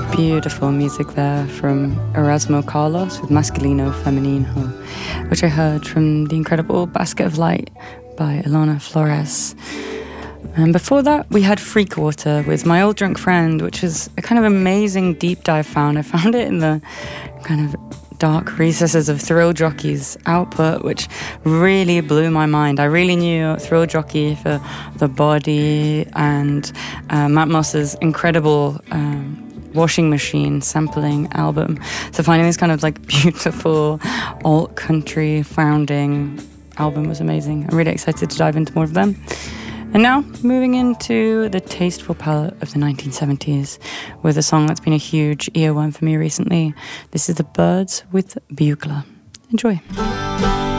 Beautiful music there from Erasmo Carlos with Masculino Femenino, which I heard from the incredible Basket of Light by Ilona Flores. And before that, we had Freakwater with My Old Drunk Friend, which is a kind of amazing deep dive found. I found it in the kind of dark recesses of Thrill Jockey's output, which really blew my mind. I really knew Thrill Jockey for The Body and Matt Moss's incredible Washing Machine sampling album. So finding this kind of like beautiful alt country founding album was amazing. I'm really excited to dive into more of them. And now, moving into the tasteful palette of the 1970s with a song that's been a huge earworm for me recently. This is The Byrds with Bugler. Enjoy.